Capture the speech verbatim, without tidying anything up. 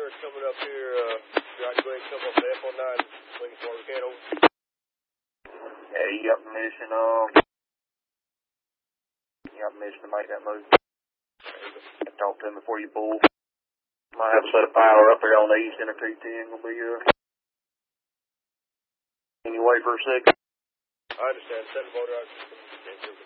Motor coming up here. Uh, got to go ahead and come up to F one nine, swing as far as we can over. Yeah, you got permission, um, you got permission to make that move. Talk to him before you pull. Might have to set a power up there on the east end of two ten. Will be, uh, can you wait for a second? I understand. Set the motor out.